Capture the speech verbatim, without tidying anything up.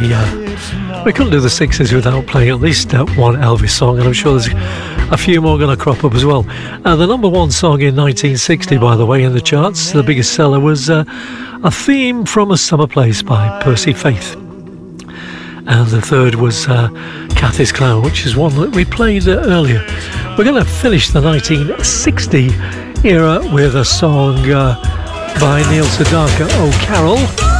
the uh, we couldn't do the sixties without playing at least uh, one Elvis song, and I'm sure there's a few more going to crop up as well. Uh, the number one song in nineteen sixty, by the way, in the charts, the biggest seller, was uh, A Theme from a Summer Place by Percy Faith. And the third was uh, Cathy's Clown, which is one that we played uh, earlier. We're going to finish the nineteen sixty era with a song uh, by Neil Sedaka, Oh Carol.